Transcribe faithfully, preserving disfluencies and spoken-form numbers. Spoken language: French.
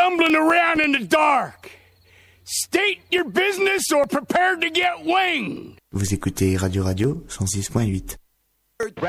stumbling around in the dark. State your business or prepare to get winged. Vous écoutez Radio Radio cent six point huit.